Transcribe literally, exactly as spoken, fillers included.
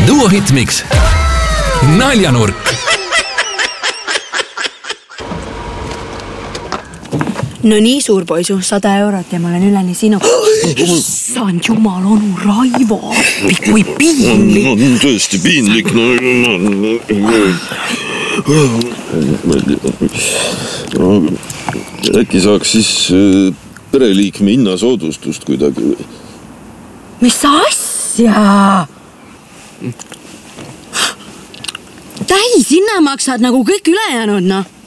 Duo Hitmix. Naljanurk. No nii, suurpoisu, sada eurot ja ma olen üleni sinu. Issand jumal, onu Raivo. Kui piinlik. No, tõesti piinlik. No, äkki saaks siis pereliikme hinnasoodustust kuidagi. Mis asja? Täis hinna maksad nagu kõik ülejäänud, noh.